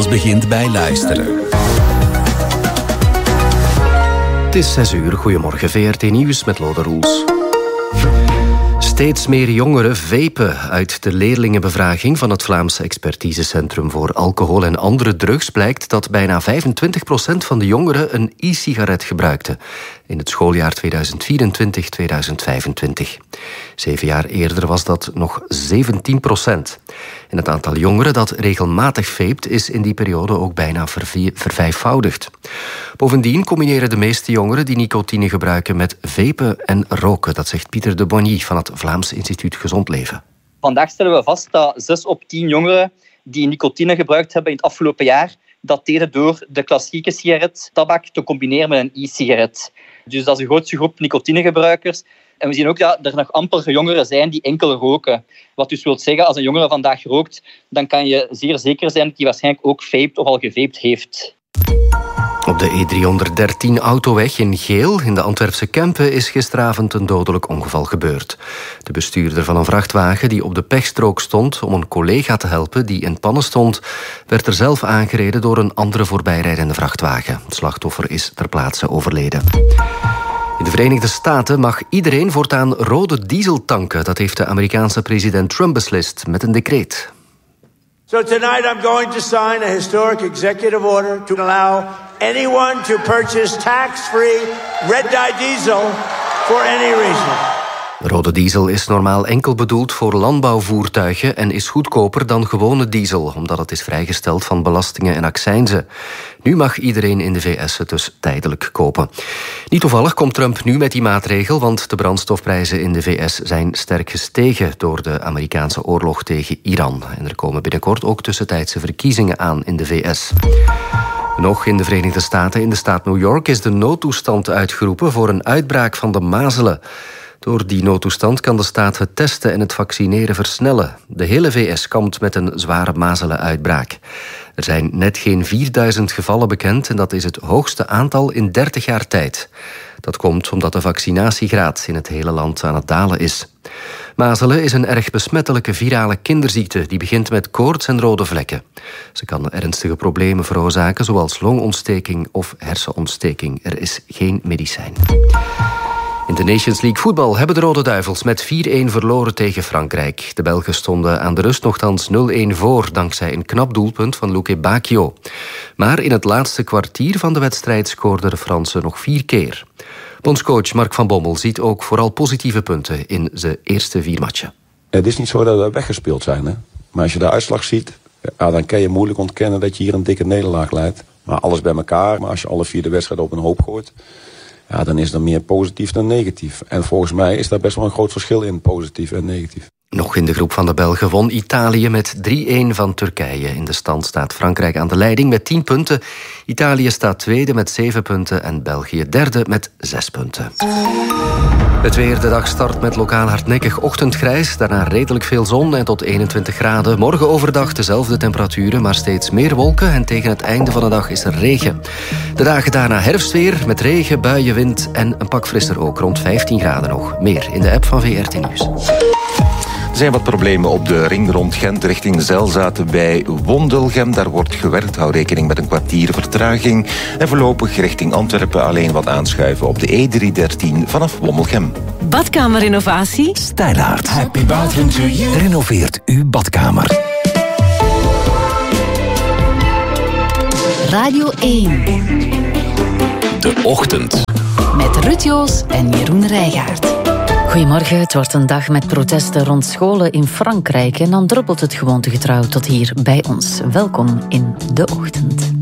Alles begint bij luisteren. Het is 6 uur. Goedemorgen, VRT Nieuws met Lode Roels. Steeds meer jongeren vapen. Uit de leerlingenbevraging van het Vlaams Expertisecentrum voor Alcohol en Andere Drugs blijkt dat bijna 25% van de jongeren een e-sigaret gebruikte in het schooljaar 2024-2025. 7 jaar eerder was dat nog 17%. En het aantal jongeren dat regelmatig vapet is in die periode ook bijna vervijfvoudigd. Bovendien combineren de meeste jongeren die nicotine gebruiken met vapen en roken. Dat zegt Pieter de Bonny van het Vlaams Instituut Gezond Leven. Vandaag stellen we vast dat 6 op 10 jongeren die nicotine gebruikt hebben in het afgelopen jaar, dat deden door de klassieke sigaret, tabak, te combineren met een e-sigaret. Dus dat is de grootste groep nicotinegebruikers. En we zien ook dat er nog amper jongeren zijn die enkel roken. Wat dus wil zeggen, als een jongere vandaag rookt, dan kan je zeer zeker zijn dat hij waarschijnlijk ook vaped of al gevaped heeft. Op de E313 Autoweg in Geel in de Antwerpse Kempen is gisteravond een dodelijk ongeval gebeurd. De bestuurder van een vrachtwagen die op de pechstrook stond om een collega te helpen die in pannen stond, werd er zelf aangereden door een andere voorbijrijdende vrachtwagen. Het slachtoffer is ter plaatse overleden. In de Verenigde Staten mag iedereen voortaan rode diesel tanken. Dat heeft de Amerikaanse president Trump beslist met een decreet. So tonight I'm going to sign a historic executive order to allow anyone to purchase tax-free red-dye diesel for any reason. Rode diesel is normaal enkel bedoeld voor landbouwvoertuigen en is goedkoper dan gewone diesel, omdat het is vrijgesteld van belastingen en accijnzen. Nu mag iedereen in de VS het dus tijdelijk kopen. Niet toevallig komt Trump nu met die maatregel, want de brandstofprijzen in de VS zijn sterk gestegen door de Amerikaanse oorlog tegen Iran. En er komen binnenkort ook tussentijdse verkiezingen aan in de VS. Nog in de Verenigde Staten, in de staat New York, is de noodtoestand uitgeroepen voor een uitbraak van de mazelen. Door die noodtoestand kan de staat het testen en het vaccineren versnellen. De hele VS kampt met een zware mazelenuitbraak. Er zijn net geen 4000 gevallen bekend en dat is het hoogste aantal in 30 jaar tijd. Dat komt omdat de vaccinatiegraad in het hele land aan het dalen is. Mazelen is een erg besmettelijke virale kinderziekte die begint met koorts en rode vlekken. Ze kan ernstige problemen veroorzaken zoals longontsteking of hersenontsteking. Er is geen medicijn. In de Nations League voetbal hebben de Rode Duivels met 4-1 verloren tegen Frankrijk. De Belgen stonden aan de rust nogthans 0-1 voor, dankzij een knap doelpunt van Luke Bacchio. Maar in het laatste kwartier van de wedstrijd scoorden de Fransen nog 4 keer. Bondscoach Mark van Bommel ziet ook vooral positieve punten in zijn eerste 4 matchen. Het is niet zo dat we weggespeeld zijn, hè? Maar als je de uitslag ziet, dan kan je moeilijk ontkennen dat je hier een dikke nederlaag leidt. Maar alles bij elkaar, maar als je alle 4 de wedstrijden op een hoop gooit, ja, dan is er meer positief dan negatief. En volgens mij is daar best wel een groot verschil in, positief en negatief. Nog in de groep van de Belgen won Italië met 3-1 van Turkije. In de stand staat Frankrijk aan de leiding met 10 punten. Italië staat tweede met 7 punten en België derde met 6 punten. Het weer, de dag start met lokaal hardnekkig ochtendgrijs. Daarna redelijk veel zon en tot 21 graden. Morgen overdag dezelfde temperaturen, maar steeds meer wolken. En tegen het einde van de dag is er regen. De dagen daarna herfstweer met regen, buien, wind en een pak frisser ook. Rond 15 graden nog. Meer in de app van VRT Nieuws. Er zijn wat problemen op de ring rond Gent richting Zelzaten bij Wondelgem. Daar wordt gewerkt. Hou rekening met een kwartier vertraging. En voorlopig richting Antwerpen alleen wat aanschuiven op de E313 vanaf Wondelgem. Badkamerrenovatie? Stijlaert. Happy bathroom to you. Renoveert uw badkamer. Radio 1. De Ochtend. Met Ruud Joos en Jeroen Rijgaard. Goedemorgen, het wordt een dag met protesten rond scholen in Frankrijk en dan druppelt het gewoontegetrouw tot hier bij ons. Welkom in De Ochtend.